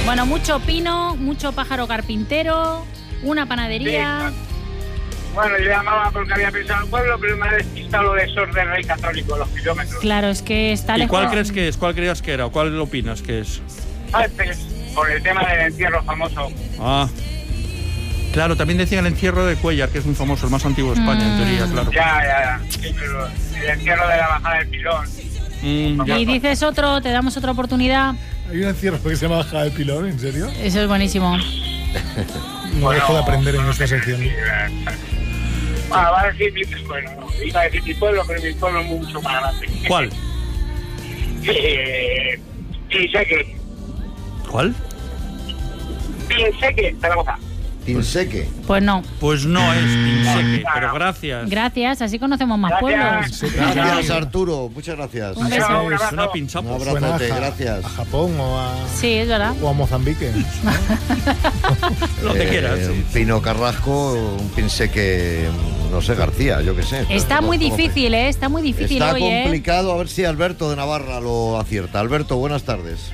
Bueno, mucho pino, mucho pájaro carpintero, una panadería... Sí. Bueno, yo llamaba porque había pensado en pueblo, pero me ha despistado lo de esos del Rey Católico, los kilómetros. Claro, es que está ¿Y lejos. cuál crees que es? ¿Cuál creías que era? ¿O cuál opinas que es? Por el tema del entierro famoso. Ah. Claro, también decían el entierro de Cuéllar, que es muy famoso, el más antiguo de España, en teoría, claro. Ya. Sí, pero el entierro de la bajada del Pilón. Y dices otro, te damos otra oportunidad. Hay un encierro que se llama Bajada del Pilón, ¿en serio? Eso es buenísimo. No dejo de aprender en esta sección. Va a decir mi pueblo. Iba a decir mi pueblo, pero mi pueblo es mucho más grande. ¿Cuál? Pinseque. ¿Cuál? Pinseque, Zaragoza. Pinseque. Pues no. Pues no es Pinseque, pero gracias. Gracias, así conocemos más pueblos. Gracias, Arturo. Muchas gracias. Un beso. Suena pinchapo. Un abrazote, Suena gracias. a Japón o a... Sí, es verdad. O a Mozambique. Lo que quieras. Un Pino Carrasco, un Pinseque, no sé, García, yo qué sé. Está muy difícil, ¿eh? Está muy difícil Está hoy, complicado, a ver si Alberto de Navarra lo acierta. Alberto, buenas tardes.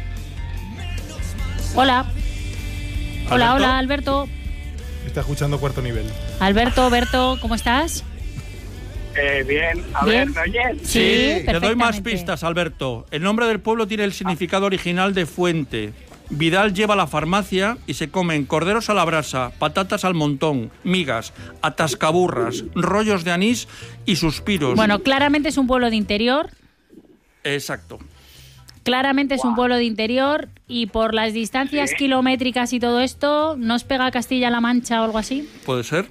Hola. Hola, Alberto. Está escuchando Cuarto Nivel. Alberto, ¿cómo estás? Bien. A Bien. ver, ¿me oyes? Sí, Te doy más perfectamente. pistas, Alberto. El nombre del pueblo tiene el significado original de fuente. Vidal lleva a la farmacia y se comen corderos a la brasa, patatas al montón, migas, atascaburras, rollos de anís y suspiros. Bueno, claramente es un pueblo de interior. Exacto. Claramente es un pueblo de interior y por las distancias kilométricas y todo esto, ¿no os pega Castilla-La Mancha o algo así? ¿Puede ser?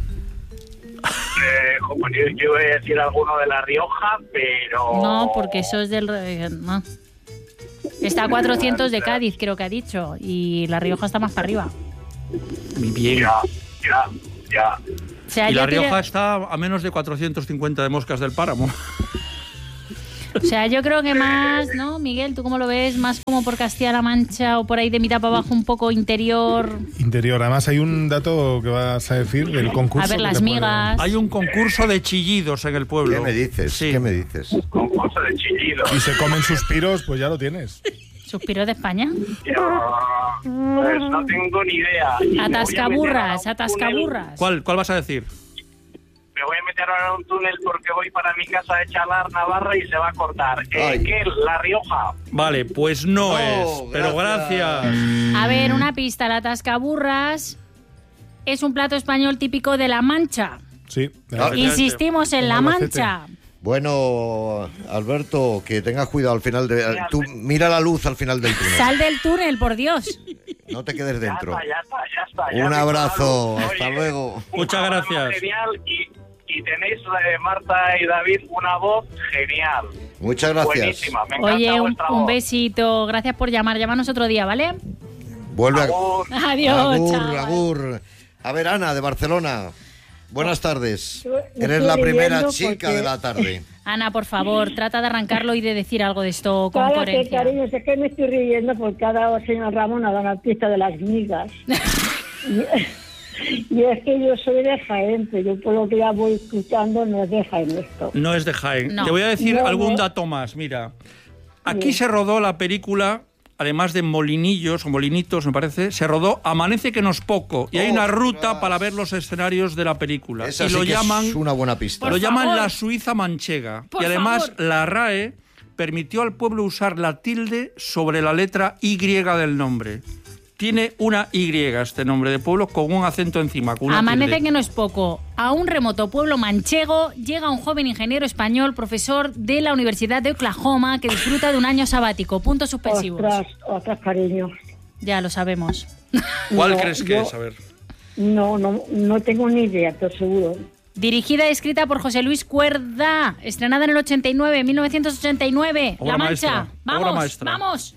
Yo voy a decir alguno de La Rioja, pero... No, porque eso es del... No. Está a 400 de Cádiz, creo que ha dicho, y La Rioja está más para arriba. Muy bien. Ya. O sea, Y La yo te- Rioja está a menos de 450 de Moscas del Páramo. O sea, yo creo que más, ¿no? Miguel, ¿tú cómo lo ves? Más como por Castilla-La Mancha o por ahí de mitad para abajo, un poco interior. Interior. Además hay un dato que vas a decir del concurso. A ver, que las te puede- migas. Hay un concurso de chillidos en el pueblo. ¿Qué me dices? Sí. ¿Qué me dices? Concurso de chillido. Y se comen suspiros, pues ya lo tienes. ¿Suspiros de España? Pues no tengo ni idea. Y me voy a Atascaburras, meter ahora un túnel. atascaburras. ¿Cuál vas a decir? Me voy a meter ahora en un túnel porque voy para mi casa de Chalar, Navarra, y se va a cortar. Ay. ¿Qué? La Rioja. Vale, pues no, No, es. Pero gracias. A ver, una pista. La atascaburras es un plato español típico de La Mancha. Sí. Claro. Insistimos en La Albacete. Mancha. Bueno, Alberto, que tengas cuidado al final de... Tú mira la luz al final del túnel. Sal del túnel, por Dios. No te quedes dentro. Ya está. Ya Un me abrazo, está. hasta Oye, luego. Muchas una voz gracias. Genial y tenéis, Marta y David, una voz genial. Muchas gracias. Buenísima, me encanta Oye, vuestra un voz. besito. Gracias por llamar. Llámanos otro día, ¿vale? Vuelve a... Agur. Adiós. Agur, chaval. agur. A ver, Ana, de Barcelona. Buenas tardes. Me Eres estoy la primera riendo chica porque- de la tarde. Ana, por favor, trata de arrancarlo y de decir algo de esto con Cállate, coherencia. cariño, es que me estoy riendo porque ha dado el señor Ramón a la artista de las migas. y es que yo soy de Jaén, pero yo por lo que ya voy escuchando no es de Jaén esto. No es de Jaén. No. Te voy a decir No, algún no. dato más. Mira, aquí se rodó la película, además de Molinillos o Molinitos, me parece, se rodó Amanece que no es poco. Y hay una ruta Ostras. para ver los escenarios de la película. Esa y sí lo que llaman, es una buena pista. lo Por llaman favor. la Suiza manchega. Por y además favor. la RAE permitió al pueblo usar la tilde sobre la letra Y del nombre. Tiene una Y este nombre de pueblo con un acento encima, con una Amanece tilde. que no es poco. A un remoto pueblo manchego llega un joven ingeniero español, profesor de la Universidad de Oklahoma, que disfruta de un año sabático. Puntos suspensivos. Ostras, cariño. Ya lo sabemos. ¿Cuál No, crees que yo- es? A ver. No tengo ni idea, estoy seguro. Dirigida y escrita por José Luis Cuerda. Estrenada en el 89, 1989. Obra La Mancha. maestra, obra Vamos, maestra. vamos.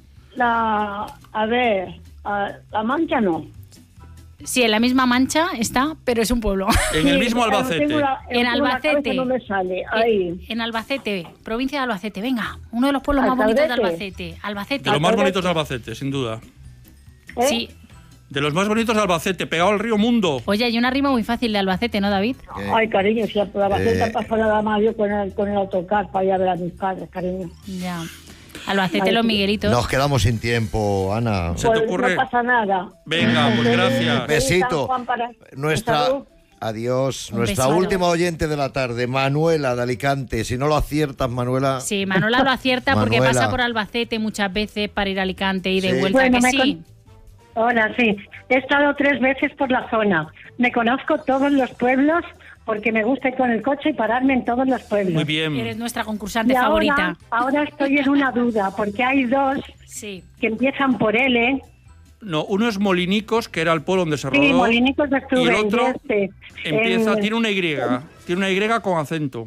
La Mancha no. Sí, en la misma Mancha está, pero es un pueblo. En el Sí, mismo pero Albacete. tengo En tengo la Albacete. cabeza, no me sale. Ahí. En Albacete, provincia de Albacete. Venga, uno de los pueblos más bonitos de Albacete. Albacete. De los más bonitos de Albacete, sin duda. ¿Eh? Sí. De los más bonitos de Albacete, pegado al río Mundo. Oye, hay una rima muy fácil de Albacete, ¿no, David? Ay, cariño, si por Albacete ha pasado nada más yo con el autocar para ir a ver a mis padres, cariño. Ya. Albacete, los Miguelitos. Nos quedamos sin tiempo, Ana. ¿Se te ocurre? No pasa nada. Venga, pues gracias. Besito. Nuestra... Salud. Adiós. Un Nuestra besito. última oyente de la tarde, Manuela de Alicante. Si no lo aciertas, Manuela... Sí, Manuela lo acierta porque Manuela. pasa por Albacete muchas veces para ir a Alicante y de Sí. vuelta, Bueno, que sí. Hola, sí. He estado 3 veces por la zona. Me conozco todos los pueblos porque me gusta ir con el coche y pararme en todos los pueblos. Muy bien. Eres nuestra concursante Y favorita. ahora estoy en una duda porque hay 2 Sí. que empiezan por L. No, uno es Molinicos, que era el pueblo donde se rodó. Sí, Molinicos de Estuve, y el otro Yeste, empieza, en- tiene una Y. Tiene una Y con acento.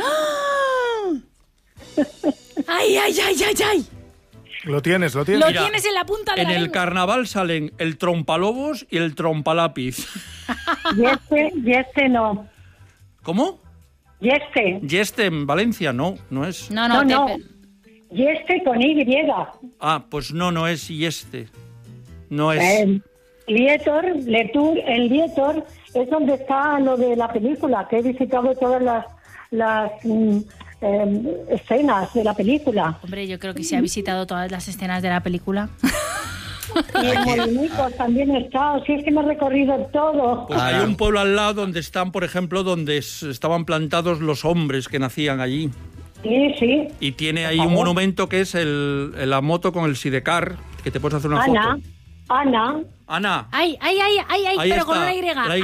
¡Ay, ay, ay, ay, ay! Lo tienes. Lo Mira, tienes en la punta de En la el lengua. carnaval salen el trompalobos y el trompalápiz. Yeste no. ¿Cómo? Yeste. Yeste en Valencia, no es. No, No, te- no. Yeste con Y. Ah, pues no es Yeste. No es. Lietor, el Lietor es donde está lo de la película, que he visitado todas las escenas de la película. Hombre, yo creo que se ha visitado todas las escenas de la película. Y en Molinicos también he estado, sí, es que me he recorrido todo. Pues hay un pueblo al lado donde están, por ejemplo, donde estaban plantados los hombres que nacían allí. Sí. Y tiene ahí un monumento que es la moto con el sidecar, que te puedes hacer una foto. Ana, Ana, ¡Ay, ay, ay, ay, ay! Ahí Pero está, con una Y. la Y.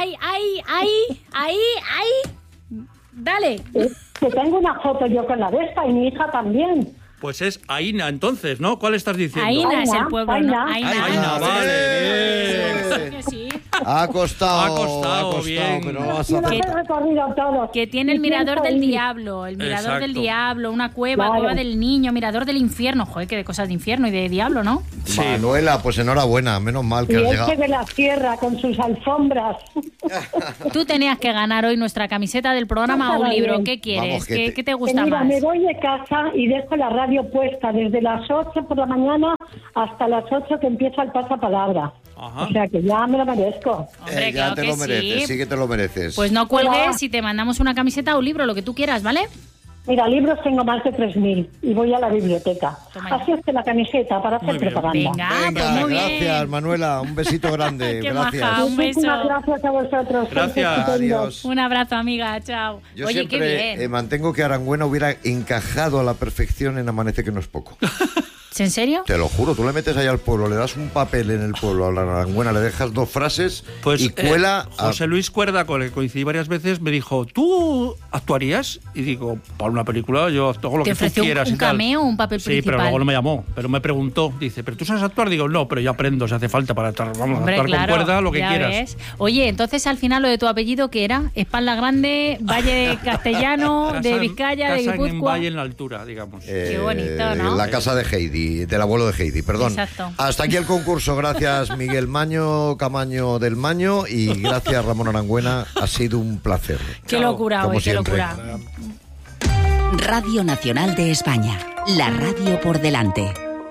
¡Ay! Dale. que tengo una foto yo con la de esta y mi hija también. pues es Aina entonces, ¿no? ¿Cuál estás diciendo? Aina es Aina, el pueblo, Aina. ¿no? Aina, vale. Sí, que sí. Ha costado, Ha costado, bien. pero no vas a Yo los acertar. he recorrido todos. Que tiene el Y mirador pienso del ir. diablo, el mirador Exacto. del diablo, una cueva, Claro. cueva del niño, mirador del infierno. Joder, que de cosas de infierno y de diablo, ¿no? Sí. Manuela, pues enhorabuena, menos mal Y que has este llegado. de la sierra con sus alfombras. Tú tenías que ganar hoy nuestra camiseta del programa o un libro. ¿Qué quieres? Vamos, que ¿Qué te Que gusta mira, más? me voy de casa y dejo la radio puesta desde las 8 por la mañana hasta las 8 que empieza el pasapalabra. Ajá. O sea que ya me lo merezco. Hombre, Ya claro te que lo mereces, sí que te lo mereces. Pues no cuelgues Hola. si te mandamos una camiseta o un libro, lo que tú quieras, ¿vale? Mira, libros tengo más de 3.000 y voy a la biblioteca. Toma ya. Así es que la camiseta para hacer Muy bien. propaganda. Venga, Venga, pues muy gracias, bien. Manuela. Un besito grande. Qué Gracias. maja. Un Muchísimas beso. gracias a vosotros. Gracias. Sois estupendos. Adiós. Un abrazo, amiga. Chao. Yo Oye, qué siempre bien. mantengo que Arangüena hubiera encajado a la perfección en Amanece que no es poco. ¿En serio? Te lo juro, tú le metes ahí al pueblo, le das un papel en el pueblo a la Arangüena, le dejas 2 frases Pues y cuela a... José Luis Cuerda, con el que coincidí varias veces, me dijo, ¿tú actuarías? Y digo, para una película yo hago lo ¿Te que tú ofreció quieras un y tal. cameo o un papel Sí, principal? pero luego no me llamó, pero me preguntó, dice, ¿pero tú sabes actuar? Digo, no, pero yo aprendo, si hace falta para vamos, Hombre, actuar claro, con cuerda, lo que ya quieras. ves. Oye, entonces al final lo de tu apellido, ¿qué era? Espalda Grande, Valle de Castellano, Casa de en- Vizcaya, de casa en Guipúzcoa. Valle en la altura, digamos. Qué bonito, ¿no? La casa de Heidi, del abuelo de Heidi, perdón. Exacto. Hasta aquí el concurso. Gracias Miguel Maño, Camaño del Maño y gracias Ramón Arangüena. Ha sido un placer. Qué locura Como hoy, qué siempre. locura. Radio Nacional de España. La radio por delante.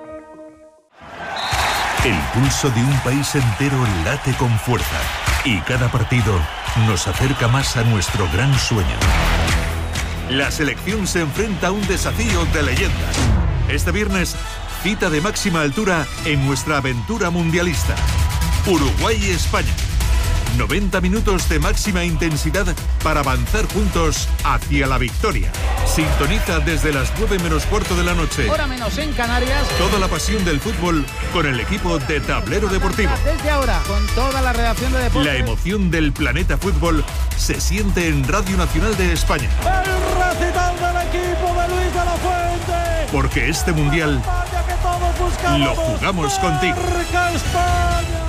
El pulso de un país entero late con fuerza y cada partido nos acerca más a nuestro gran sueño. La selección se enfrenta a un desafío de leyendas. Este viernes, cita de máxima altura en nuestra aventura mundialista. Uruguay y España. 90 minutos de máxima intensidad para avanzar juntos hacia la victoria. Sintoniza desde las 9 menos cuarto de la noche. Hora menos en Canarias. Toda la pasión del fútbol con el equipo de Tablero Deportivo. Desde ahora, con toda la redacción de deportes. La emoción del planeta fútbol se siente en Radio Nacional de España. El recital del equipo de Luis de la Fuente. Porque este mundial España que todos buscamos. lo jugamos contigo. Marca España.